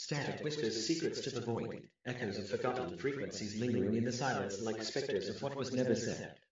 Static whispers secrets to the void, echoes of forgotten frequencies lingering in the silence like specters of what was never said.